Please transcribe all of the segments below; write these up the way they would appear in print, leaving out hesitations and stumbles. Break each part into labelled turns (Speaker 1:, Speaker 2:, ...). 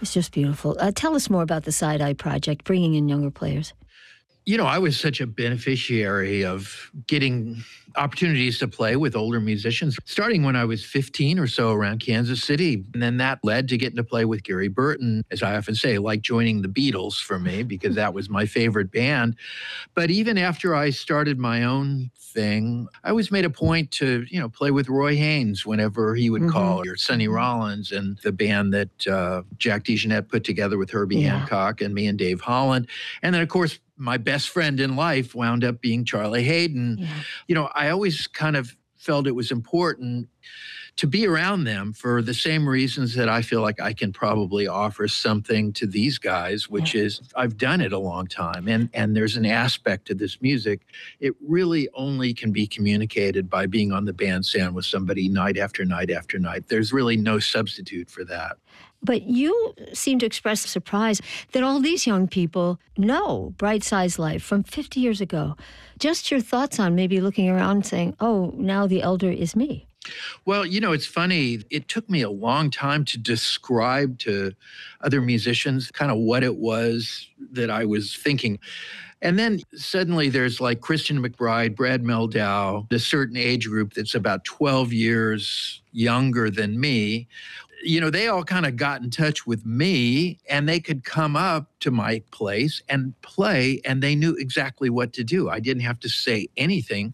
Speaker 1: It's just beautiful. Tell us more about the Side Eye Project, bringing in younger players.
Speaker 2: I was such a beneficiary of getting opportunities to play with older musicians, starting when I was 15 or so around Kansas City. And then that led to getting to play with Gary Burton, as I often say, like joining the Beatles for me, because that was my favorite band. But even after I started my own thing, I always made a point to, play with Roy Haynes whenever he would call, or Sonny Rollins and the band that Jack DeJohnette put together with Herbie Hancock and me and Dave Holland. And then, of course, my best friend in life wound up being Charlie Hayden. I always kind of felt it was important to be around them for the same reasons that I feel like I can probably offer something to these guys, which is I've done it a long time. And there's an aspect to this music. It really only can be communicated by being on the bandstand with somebody night after night after night. There's really no substitute for that.
Speaker 1: But you seem to express surprise that all these young people know Bright Size Life from 50 years ago. Just your thoughts on maybe looking around and saying, oh, now the elder is me.
Speaker 2: Well, it's funny. It took me a long time to describe to other musicians kind of what it was that I was thinking. And then suddenly there's like Christian McBride, Brad Meldau, this certain age group that's about 12 years younger than me. They all kind of got in touch with me, and they could come up to my place and play, and they knew exactly what to do. I didn't have to say anything.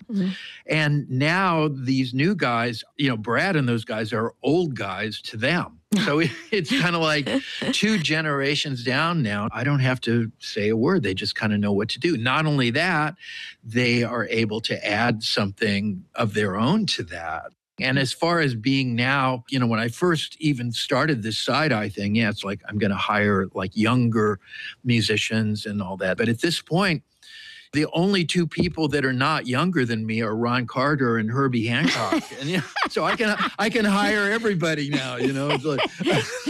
Speaker 2: And now these new guys, Brad and those guys are old guys to them. So it's kind of like 2 generations down now. I don't have to say a word. They just kind of know what to do. Not only that, they are able to add something of their own to that. And as far as being now, when I first even started this Side Eye thing, it's like I'm going to hire like younger musicians and all that. But at this point, the only 2 people that are not younger than me are Ron Carter and Herbie Hancock. And so I can hire everybody now, It's like,